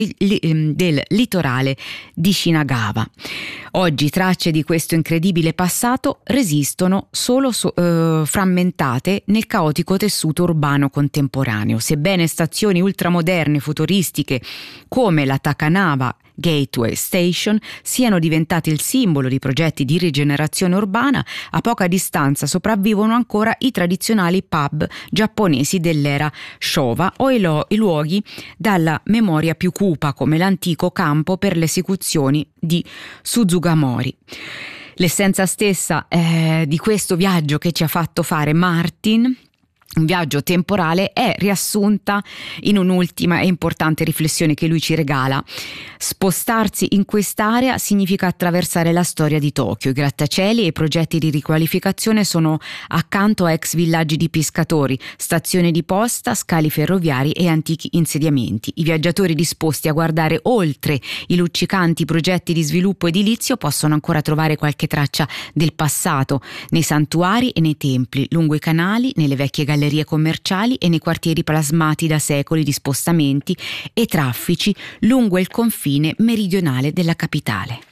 del litorale di Shinagawa. Oggi tracce di questo incredibile passato resistono solo frammentate nel caotico tessuto urbano contemporaneo, sebbene stazioni ultramoderne futuristiche come la Takanawa Gateway Station siano diventati il simbolo di progetti di rigenerazione urbana, a poca distanza sopravvivono ancora i tradizionali pub giapponesi dell'era Showa o i luoghi dalla memoria più cupa come l'antico campo per le esecuzioni di Suzugamori. L'essenza stessa di questo viaggio che ci ha fatto fare Martin, un viaggio temporale, è riassunta in un'ultima e importante riflessione che lui ci regala. Spostarsi in quest'area significa attraversare la storia di Tokyo. I grattacieli e i progetti di riqualificazione sono accanto a ex villaggi di pescatori, stazioni di posta, scali ferroviari e antichi insediamenti. I viaggiatori disposti a guardare oltre i luccicanti progetti di sviluppo edilizio possono ancora trovare qualche traccia del passato nei santuari e nei templi, lungo i canali, nelle vecchie gallerie commerciali e nei quartieri plasmati da secoli di spostamenti e traffici lungo il confine meridionale della capitale.